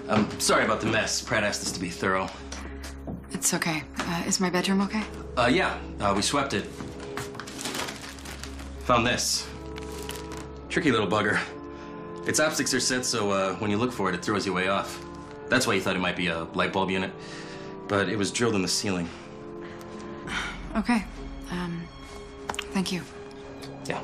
Sorry about the mess. Pratt asked us to be thorough. It's okay. Is my bedroom okay? Yeah. We swept it. Found this. Tricky little bugger. Its optics are set so when you look for it, it throws you way off. That's why you thought it might be a light bulb unit. But it was drilled in the ceiling. Okay. Thank you.